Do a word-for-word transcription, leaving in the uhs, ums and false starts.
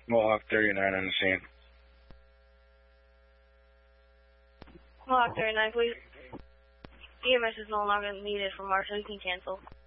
Mohawk thirty-nine on the scene. Mohawk thirty-nine, please. E M S is no longer needed from our, so you can cancel.